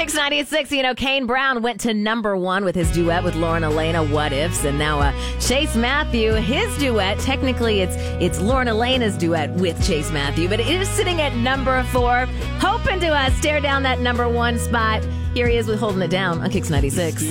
Kicks 96, Kane Brown went to #1 with his duet with Lauren Elena, What Ifs, and now Chase Matthew, his duet, technically it's Lauren Elena's duet with Chase Matthew, but it is sitting at #4, hoping to stare down that #1 spot. Here he is with Holding It Down on Kicks 96.